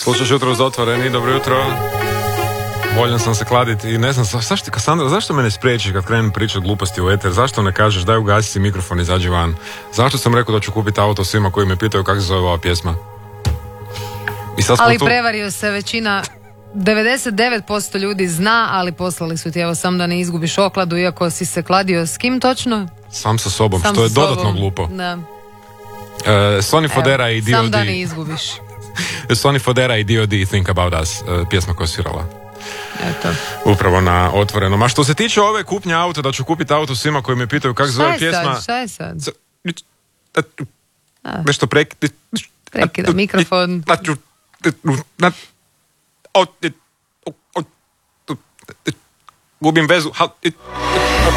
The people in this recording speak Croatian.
Slušaš Jutro uz otvoreni, dobro jutro. Voljan sam se kladiti i ne znam, zašto, Kasandra, zašto me ne spriječiš kad krenem pričati gluposti u eter? Zašto ne kažeš daj ugasi si mikrofon i izađi van? Zašto sam rekao da ću kupiti auto svima koji me pitaju kako se zove ova pjesma? Ali prevario se većina, 99% ljudi zna, ali poslali su ti, evo sam da ne izgubiš okladu, iako si se kladio s kim točno? Sam sa sobom, sam što je dodatno glupo. Da. Sonny Fodera i D.O.D. Sam da ne izgubiš. Sonny Fodera i D.O.D. Think About Us, pjesma koja je svirala. Eto. Upravo na otvorenom. A što se tiče ove kupnje auta, da ću kupiti auto svima koji me pitaju kako zove pjesma. Šta je sad? Nešto prekida mikrofon. Gubim vezu.